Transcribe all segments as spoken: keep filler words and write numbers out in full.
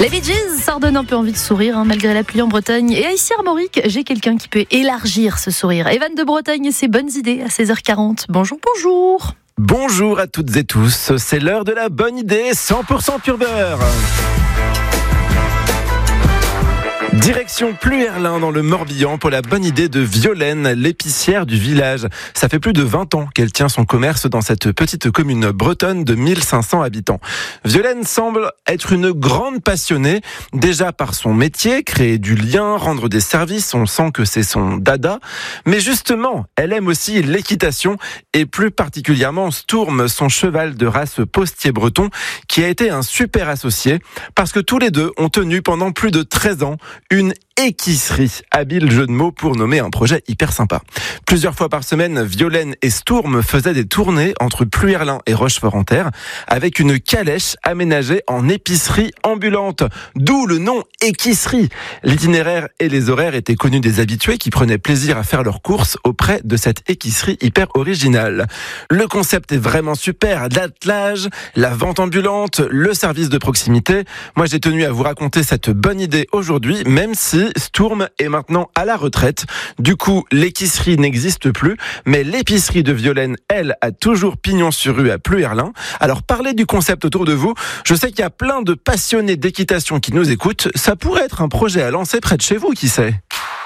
Les Bee Gees, ça redonne un peu envie de sourire, hein, malgré la pluie en Bretagne. Et ici à Armorique, j'ai quelqu'un qui peut élargir ce sourire. Evan de Bretagne et ses bonnes idées à seize heures quarante. Bonjour, bonjour. Bonjour à toutes et tous, c'est l'heure de la bonne idée cent pour cent pur beurre. Direction Pluherlin dans le Morbihan pour la bonne idée de Violaine, l'épicière du village. Ça fait plus de vingt ans qu'elle tient son commerce dans cette petite commune bretonne de mille cinq cents habitants. Violaine semble être une grande passionnée, déjà par son métier, créer du lien, rendre des services, on sent que c'est son dada. Mais justement, elle aime aussi l'équitation et plus particulièrement Stourm, son cheval de race postier breton, qui a été un super associé parce que tous les deux ont tenu pendant plus de treize ans une équisserie, habile jeu de mots pour nommer un projet hyper sympa. Plusieurs fois par semaine, Violaine et Stourm faisaient des tournées entre Pluherlin et Rochefort-en-Terre avec une calèche aménagée en épicerie ambulante, d'où le nom équisserie. L'itinéraire et les horaires étaient connus des habitués qui prenaient plaisir à faire leurs courses auprès de cette équisserie hyper originale. Le concept est vraiment super, l'attelage, la vente ambulante, le service de proximité. Moi, j'ai tenu à vous raconter cette bonne idée aujourd'hui, même si Stourm est maintenant à la retraite. Du coup, l'équisserie n'existe plus, mais l'épicerie de Violaine, elle, a toujours pignon sur rue à Pluherlin. Alors, parlez du concept autour de vous. Je sais qu'il y a plein de passionnés d'équitation qui nous écoutent. Ça pourrait être un projet à lancer près de chez vous, qui sait ?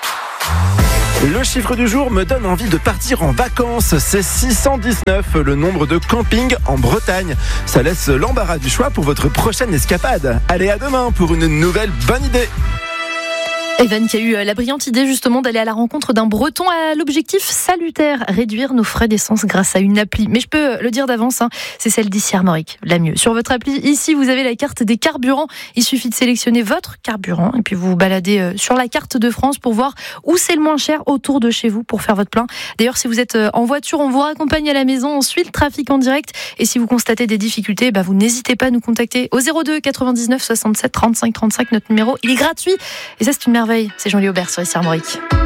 Le chiffre du jour me donne envie de partir en vacances. C'est six cent dix-neuf, le nombre de campings en Bretagne. Ça laisse l'embarras du choix pour votre prochaine escapade. Allez, à demain pour une nouvelle bonne idée. Evan qui a eu la brillante idée justement d'aller à la rencontre d'un breton à l'objectif salutaire, réduire nos frais d'essence grâce à une appli. Mais je peux le dire d'avance, hein, c'est celle d'ici Armorique, la mieux. Sur votre appli, ici vous avez la carte des carburants. Il suffit de sélectionner votre carburant et puis vous vous baladez sur la carte de France pour voir où c'est le moins cher autour de chez vous pour faire votre plein. D'ailleurs, si vous êtes en voiture, on vous raccompagne à la maison, on suit le trafic en direct. Et si vous constatez des difficultés, bah vous n'hésitez pas à nous contacter au zéro deux quatre-vingt-dix-neuf soixante-sept trente-cinq trente-cinq. Notre numéro, il est gratuit. Et ça, c'est une merveille. C'est Jean-Louis Aubert sur ici Armorique.